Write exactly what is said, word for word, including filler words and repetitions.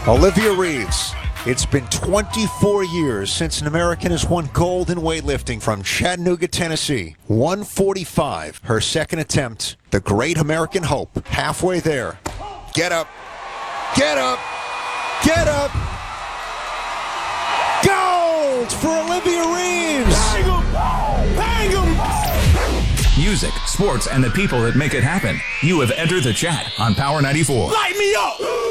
Olivia Reeves. It's been twenty-four years since an American has won gold in weightlifting from Chattanooga, Tennessee. one forty-five, her second attempt. The great American hope, halfway there. Get up, get up, get up. Gold for Olivia Reeves. Bang 'em! Bang 'em! Music, sports, and the people that make it happen. You have entered the chat on Power ninety-four. Light me up!